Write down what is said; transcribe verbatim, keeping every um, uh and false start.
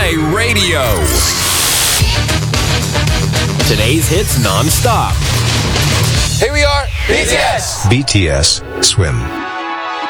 J Radio. Today's hits non-stop. Here we are, B T S. B T S, Swim.